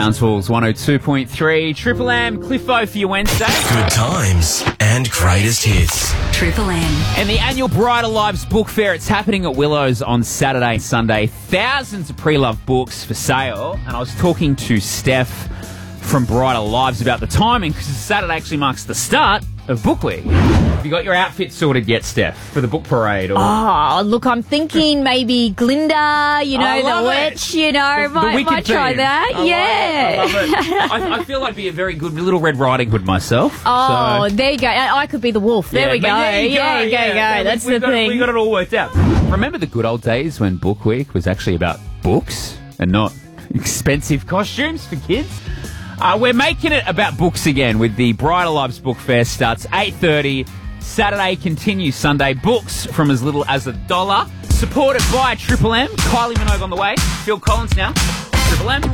Townsville's 102.3. Triple M, Cliffo for your Wednesday. Good times and greatest hits. Triple M. And the annual Brighter Lives Book Fair, it's happening at Willows on Saturday and Sunday. Thousands of pre-loved books for sale. And I was talking to Steph from Brighter Lives about the timing, because Saturday actually marks the start of Book Week. Have you got your outfit sorted yet, Steph, for the book parade? Or... Oh, look, I'm thinking maybe Glinda, I the love witch, the might try theme. that. I love it. I feel I'd be a very good Little Red Riding Hood myself. Oh, so. there you go. I could be the wolf. There we go. There you go. That's the thing. We got it all worked out. Remember the good old days when Book Week was actually about books and not expensive costumes for kids? We're making it about books again with the Brighter Lives Book Fair. Starts 8:30. Saturday continues Sunday. Books from as little as $1. Supported by Triple M. Kylie Minogue on the way. Phil Collins now. Triple M.